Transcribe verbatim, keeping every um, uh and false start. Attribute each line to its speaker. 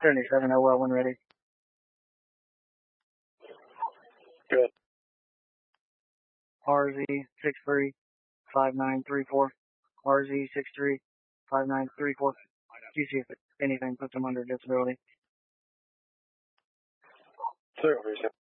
Speaker 1: seventy-seven, oh well, when ready.
Speaker 2: Good.
Speaker 1: R Z six three five nine three four. R Z six three five nine three four. Do you see if anything puts them under disability?
Speaker 2: Clear,